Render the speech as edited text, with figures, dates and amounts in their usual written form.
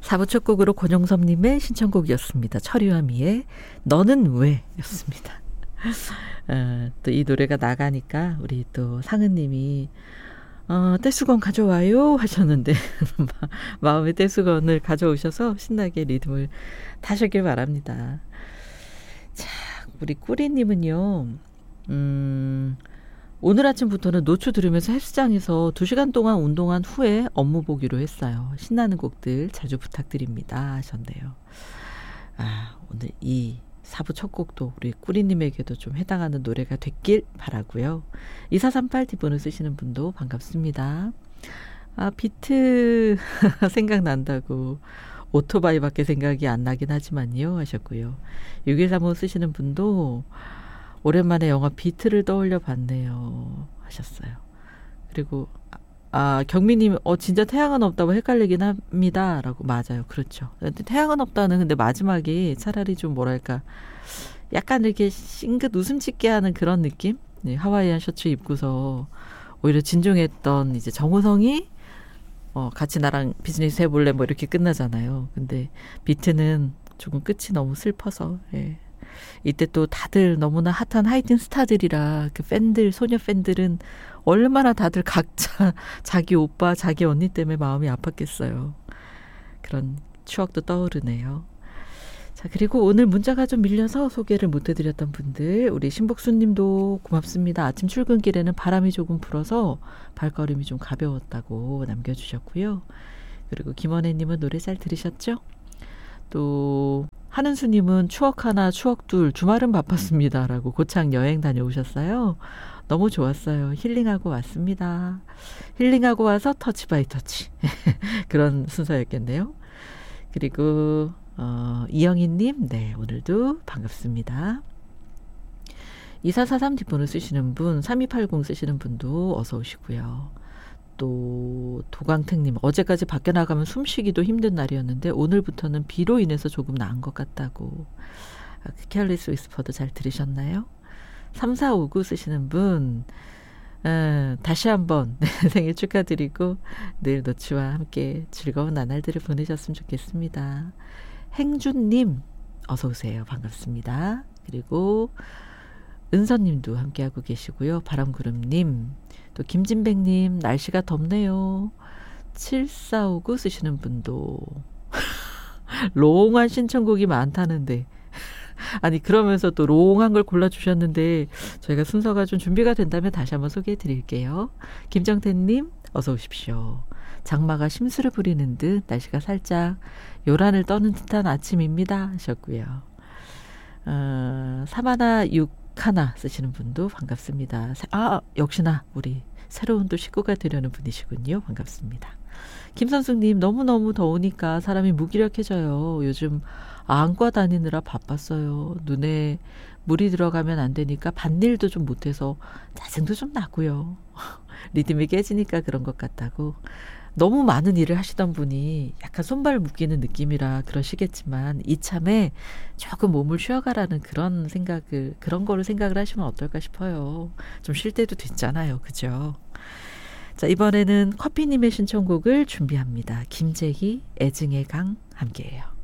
4부 첫 곡으로 권영섭님의 신청곡이었습니다. 철이와 미의 너는 왜 였습니다. 또 이 노래가 나가니까 우리 또 상은님이 떼수건 가져와요 하셨는데 마음의 떼수건을 가져오셔서 신나게 리듬을 타셨길 바랍니다. 자, 우리 꾸리님은요. 오늘 아침부터는 노초 들으면서 헬스장에서 2시간 동안 운동한 후에 업무 보기로 했어요. 신나는 곡들 자주 부탁드립니다 하셨네요. 오늘 이 4부 첫 곡도 우리 꾸리님에게도 좀 해당하는 노래가 됐길 바라고요. 2438 뒷번호 쓰시는 분도 반갑습니다. 비트 생각난다고 오토바이밖에 생각이 안 나긴 하지만요 하셨고요. 6135 쓰시는 분도 오랜만에 영화 비트를 떠올려 봤네요 하셨어요. 그리고 경미님 진짜 태양은 없다고 헷갈리긴 합니다 라고. 맞아요. 그렇죠. 근데 태양은 없다는 근데 마지막이 차라리 좀 뭐랄까 약간 이렇게 싱긋 웃음 짓게 하는 그런 느낌? 네, 하와이안 셔츠 입고서 오히려 진중했던 이제 정우성이 같이 나랑 비즈니스 해볼래 뭐 이렇게 끝나잖아요. 근데 비트는 조금 끝이 너무 슬퍼서 이때 또 다들 너무나 핫한 하이틴 스타들이라 그 팬들, 소녀 팬들은 얼마나 다들 각자 자기 오빠, 자기 언니 때문에 마음이 아팠겠어요. 그런 추억도 떠오르네요. 자, 그리고 오늘 문자가 좀 밀려서 소개를 못 해드렸던 분들, 우리 신복수님도 고맙습니다. 아침 출근길에는 바람이 조금 불어서 발걸음이 좀 가벼웠다고 남겨주셨고요. 그리고 김원혜님은 노래 잘 들으셨죠? 또 한은수님은 추억 하나 추억 둘 주말은 바빴습니다 라고 고창 여행 다녀오셨어요. 너무 좋았어요. 힐링하고 왔습니다. 힐링하고 와서 터치 바이 터치 그런 순서였겠네요. 그리고 이영희님 네 오늘도 반갑습니다. 2443 뒷번호 쓰시는 분 3280 쓰시는 분도 어서 오시고요. 또 도광택님 어제까지 밖에 나가면 숨쉬기도 힘든 날이었는데 오늘부터는 비로 인해서 조금 나은 것 같다고. 케어리스 위스퍼도 잘 들으셨나요? 3459 쓰시는 분 다시 한번 생일 축하드리고 늘 노치와 함께 즐거운 나날들을 보내셨으면 좋겠습니다. 행준님 어서 오세요. 반갑습니다. 그리고 은서님도 함께하고 계시고요. 바람구름님 또 김진백님 날씨가 덥네요. 7459 쓰시는 분도 롱한 신청곡이 많다는데 아니 그러면서 또 롱한 걸 골라주셨는데 저희가 순서가 좀 준비가 된다면 다시 한번 소개해 드릴게요. 김정태님 어서 오십시오. 장마가 심수를 부리는 듯 날씨가 살짝 요란을 떠는 듯한 아침입니다 하셨고요. 3161 쓰시는 분도 반갑습니다. 역시나 우리 새로운 또 식구가 되려는 분이시군요. 반갑습니다. 김선숙님 너무너무 더우니까 사람이 무기력해져요. 요즘 안과 다니느라 바빴어요. 눈에 물이 들어가면 안 되니까 밭일도 좀 못해서 짜증도 좀 나고요. 리듬이 깨지니까 그런 것 같다고. 너무 많은 일을 하시던 분이 약간 손발 묶이는 느낌이라 그러시겠지만 이참에 조금 몸을 쉬어가라는 그런 거를 생각을 하시면 어떨까 싶어요. 좀 쉴 때도 됐잖아요. 그죠? 자, 이번에는 커피님의 신청곡을 준비합니다. 김재희, 애증의 강 함께해요.